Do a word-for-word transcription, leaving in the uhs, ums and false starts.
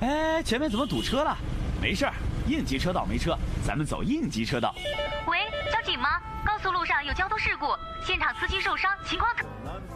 哎，前面怎么堵车了？没事儿，应急车道没车，咱们走应急车道。 喂，交警吗？高速路上有交通事故，现场司机受伤，情况。